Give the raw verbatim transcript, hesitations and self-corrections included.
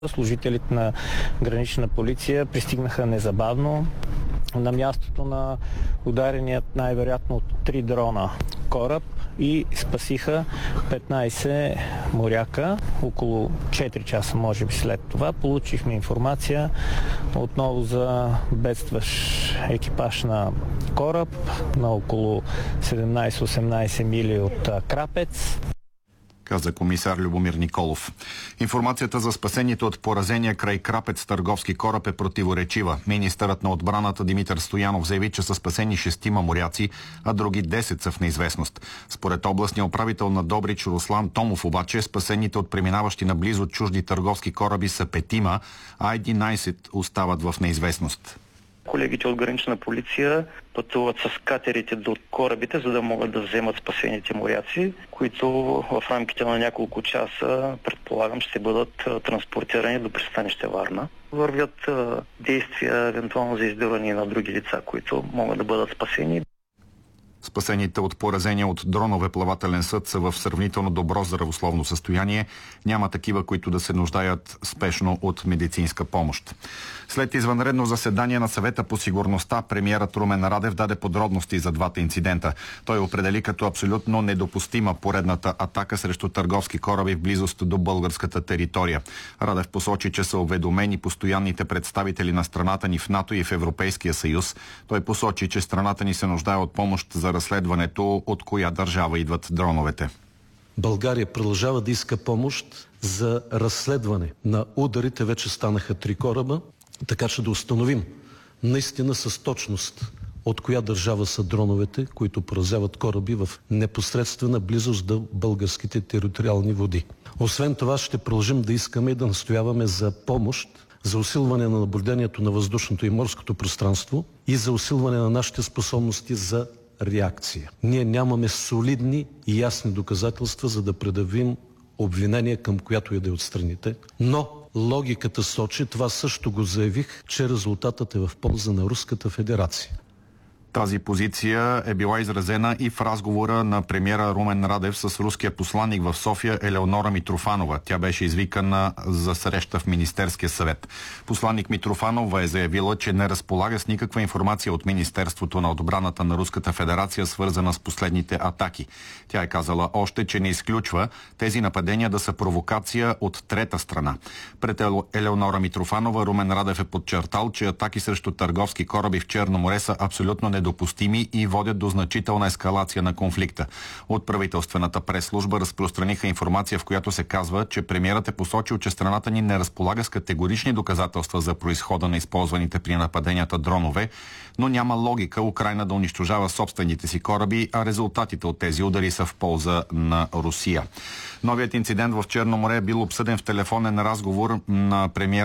Служителите на гранична полиция пристигнаха незабавно на мястото на удареният най-вероятно от три дрона кораб и спасиха петнайсет моряка. Около четири часа, може би след това, получихме информация отново за бедстващ екипаж на кораб на около седемнайсет-осемнайсет мили от Крапец. Каза комисар Любомир Николов. Информацията за спасението от поразения край Крапец търговски кораб е противоречива. Министърът на отбраната Димитър Стоянов заяви, че са спасени шестима моряци, а други десет са в неизвестност. Според областния управител на Добрич Руслан Томов обаче, спасените от преминаващи наблизо чужди търговски кораби са петима, а единайсет остават в неизвестност. Колегите от гранична полиция пътуват с катерите до корабите, за да могат да вземат спасените моряци, които в рамките на няколко часа, предполагам, ще бъдат транспортирани до пристанище Варна. Вървят действия, евентуално за издирване на други лица, които могат да бъдат спасени. Спасените от поразения от дронове плавателен съд са в сравнително добро здравословно състояние. Няма такива, които да се нуждаят спешно от медицинска помощ. След извънредно заседание на съвета по сигурността, премиерът Румен Радев даде подробности за двата инцидента. Той определи като абсолютно недопустима поредната атака срещу търговски кораби в близост до българската територия. Радев посочи, че са уведомени постоянните представители на страната ни в НАТО и в Европейския съюз. Той посочи, че страната ни се нуждае от помощ за разследването от коя държава идват дроновете. България продължава да иска помощ за разследване на ударите. Вече станаха три кораба, така че да установим наистина с точност от коя държава са дроновете, които поразяват кораби в непосредствена близост до българските териториални води. Освен това ще продължим да искаме и да настояваме за помощ за усилване на наблюдението на въздушното и морското пространство и за усилване на нашите способности за реакция. Ние нямаме солидни и ясни доказателства, за да предявим обвинение към която и да е от страните, но логиката сочи, това също го заявих, че резултатът е в полза на Руската федерация. Тази позиция е била изразена и в разговора на премиера Румен Радев с руския посланник в София Елеонора Митрофанова. Тя беше извикана за среща в Министерския съвет. Посланник Митрофанова е заявила, че не разполага с никаква информация от Министерството на отбраната на Руската федерация, свързана с последните атаки. Тя е казала още, че не изключва тези нападения да са провокация от трета страна. Пред Елеонора Митрофанова Румен Радев е подчертал, че атаки срещу търговски кораби в Черно море са абсолютно не недопустими и водят до значителна ескалация на конфликта. От правителствената прес-служба разпространиха информация, в която се казва, че премиерът е посочил, че страната ни не разполага с категорични доказателства за произхода на използваните при нападенията дронове, но няма логика Украйна да унищожава собствените си кораби, а резултатите от тези удари са в полза на Русия. Новият инцидент в Черно море е бил обсъден в телефонен разговор на премиера